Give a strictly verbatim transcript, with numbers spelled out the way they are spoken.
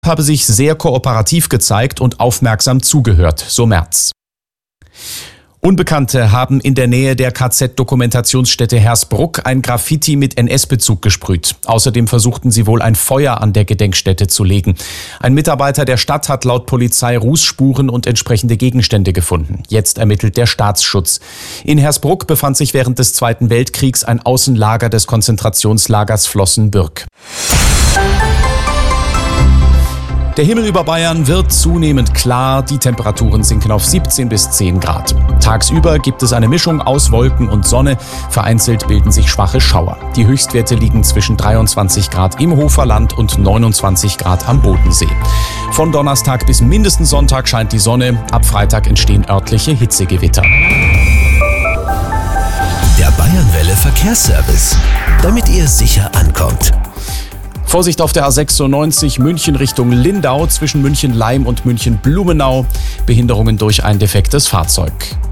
habe sich sehr kooperativ gezeigt und aufmerksam zugehört, so Merz. Unbekannte haben in der Nähe der K Z-Dokumentationsstätte Hersbruck ein Graffiti mit N S-Bezug gesprüht. Außerdem versuchten sie wohl ein Feuer an der Gedenkstätte zu legen. Ein Mitarbeiter der Stadt hat laut Polizei Rußspuren und entsprechende Gegenstände gefunden. Jetzt ermittelt der Staatsschutz. In Hersbruck befand sich während des Zweiten Weltkriegs ein Außenlager des Konzentrationslagers Flossenbürg. Der Himmel über Bayern wird zunehmend klar, die Temperaturen sinken auf siebzehn bis zehn Grad. Tagsüber gibt es eine Mischung aus Wolken und Sonne, vereinzelt bilden sich schwache Schauer. Die Höchstwerte liegen zwischen dreiundzwanzig Grad im Hoferland und neunundzwanzig Grad am Bodensee. Von Donnerstag bis mindestens Sonntag scheint die Sonne, ab Freitag entstehen örtliche Hitzegewitter. Der Bayernwelle Verkehrsservice, damit ihr sicher ankommt. Vorsicht auf der A sechsundneunzig München Richtung Lindau zwischen München-Leim und München-Blumenau. Behinderungen durch ein defektes Fahrzeug.